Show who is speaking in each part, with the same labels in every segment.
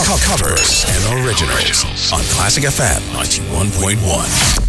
Speaker 1: Covers and originals on Classic FM 91.1.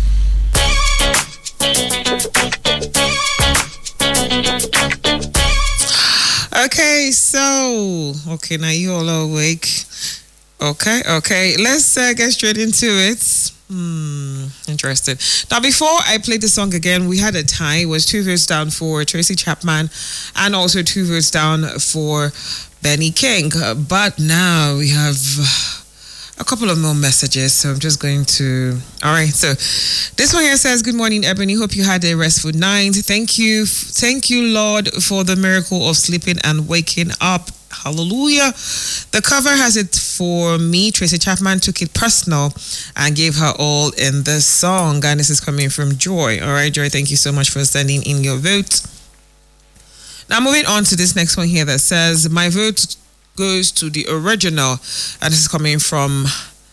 Speaker 2: Okay, now you all are awake. Okay, let's get straight into it. Interesting. Now, before I play the song again, we had a tie. It was 2 votes down for Tracy Chapman and also 2 votes down for Benny King. But now we have a couple of more messages, so I'm just going to... All right, so this one here says, good morning, Ebony. Hope you had a restful night. Thank you, Lord, for the miracle of sleeping and waking up. Hallelujah. The cover has it for me. Tracy Chapman took it personal and gave her all in the song. And this is coming from Joy. All right, Joy, thank you so much for sending in your vote. Now, moving on to this next one here that says, my vote goes to the original. And this is coming from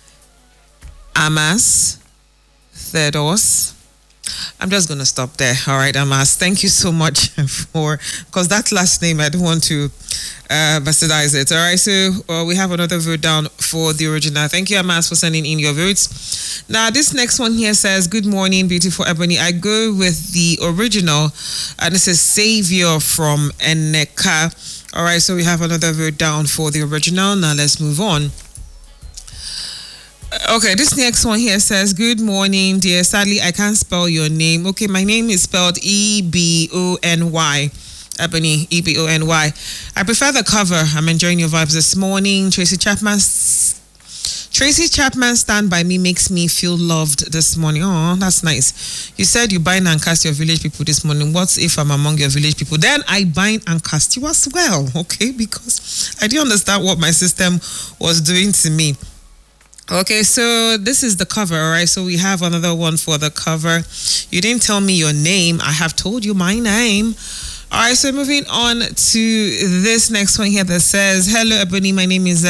Speaker 2: Amas Thedos. I'm just going to stop there. All right, Amas, thank you so much for, because that last name, I don't want to bastardize it. All right, so we have another vote down for the original. Thank you, Amas, for sending in your votes. Now, this next one here says, good morning, beautiful Ebony. I go with the original, and this is Savior from Eneka. All right, so we have another vote down for the original. Now, let's move on. Okay, this next one here says, good morning, dear. Sadly, I can't spell your name. Okay, my name is spelled E-B-O-N-Y. Ebony, E-B-O-N-Y. I prefer the cover. I'm enjoying your vibes this morning. Tracy Chapman Stand By Me makes me feel loved this morning. Oh, that's nice. You said you bind and cast your village people this morning. What if I'm among your village people? Then I bind and cast you as well, okay? Because I didn't understand what my system was doing to me. Okay, so this is the cover, all right? So we have another one for the cover. You didn't tell me your name. I have told you my name. All right, so moving on to this next one here that says, hello, Ebony, my name is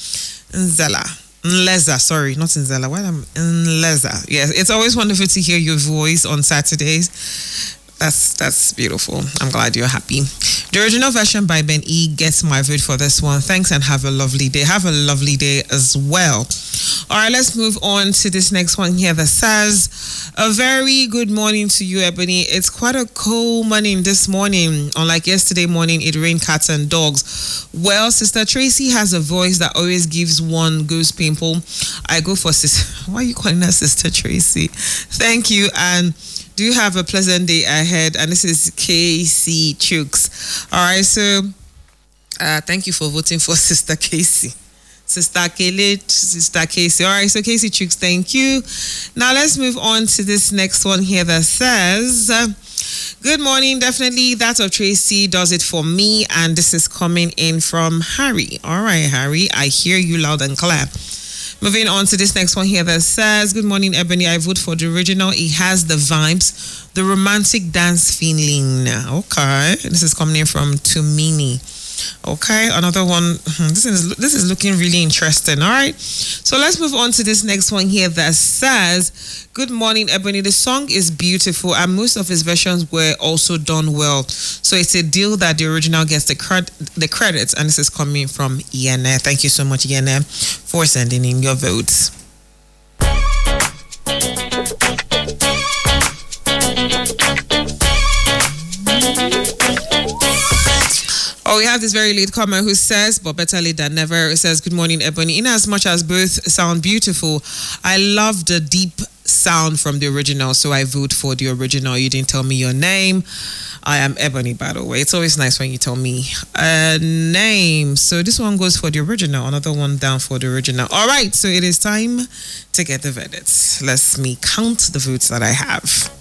Speaker 2: Nleza, sorry, not Nzela. What am Nleza? Yes, it's always wonderful to hear your voice on Saturdays. That's beautiful. I'm glad you're happy. The original version by Ben E gets my vote for this one. Thanks and have a lovely day. Have a lovely day as well. All right, let's move on to this next one here that says, a very good morning to you, Ebony. It's quite a cold morning this morning. Unlike yesterday morning, it rained cats and dogs. Well, Sister Tracy has a voice that always gives one goose pimple. I go for Sister... Why are you calling her Sister Tracy? Thank you, and do have a pleasant day ahead. And this is KC Chooks. All right, so thank you for voting for Sister Casey. Sister Kaylee, Sister Casey. All right, so Casey Chooks, thank you. Now let's move on to this next one here that says, good morning, definitely that of Tracy does it for me. And this is coming in from Harry. All right, Harry, I hear you loud and clear. Moving on to this next one here that says, good morning, Ebony. I vote for the original. It has the vibes, the romantic dance feeling. Okay. This is coming in from Tumini. Okay, another one. This is looking really interesting. All right. So let's move on to this next one here that says, good morning, Ebony. The song is beautiful and most of his versions were also done well. So it's a deal that the original gets the credits, and this is coming from Iene. Thank you so much, Iene, for sending in your votes. Oh, we have this very late comment who says, but better late than never. It says, good morning, Ebony. In as much as both sound beautiful, I love the deep sound from the original, so I vote for the original. You didn't tell me your name. I am Ebony, by the way. It's always nice when you tell me a name. So this one goes for the original. Another one down for the original. All right, so it is time to get the verdicts. Let me count the votes that I have.